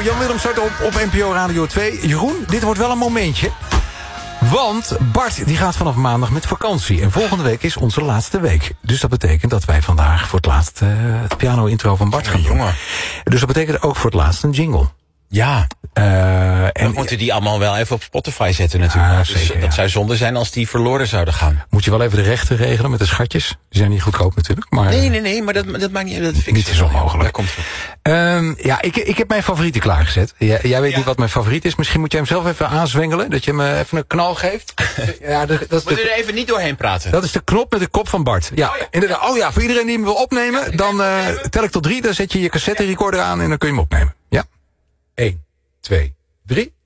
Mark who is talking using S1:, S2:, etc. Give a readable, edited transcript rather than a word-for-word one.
S1: Jan Willem start op NPO Radio 2. Jeroen, dit wordt wel een momentje. Want Bart die gaat vanaf maandag met vakantie. En volgende week is onze laatste week. Dus dat betekent dat wij vandaag voor het laatst het piano-intro van Bart gaan doen. Jongen. Dus dat betekent ook voor het laatst een jingle.
S2: Ja. We moeten die allemaal wel even op Spotify zetten natuurlijk.
S1: Ja,
S2: zeker, dat zou zonde zijn als die verloren zouden gaan.
S1: Moet je wel even de rechten regelen met de schatjes. Die zijn niet goedkoop natuurlijk. Maar
S2: Nee, maar dat maakt niet. Dat
S1: niet is onmogelijk.
S2: Dat komt
S1: ik heb mijn favorieten klaargezet. Jij weet niet wat mijn favoriet is. Misschien moet jij hem zelf even aanzwengelen. Dat je me even een knal geeft.
S2: Moet je er even niet doorheen praten?
S1: Dat is de knop met de kop van Bart. Ja, inderdaad. Oh ja, voor iedereen die hem wil opnemen. Dan tel ik tot 3. Dan zet je je cassette recorder aan en dan kun je hem opnemen. Ja. 1, 2, 3.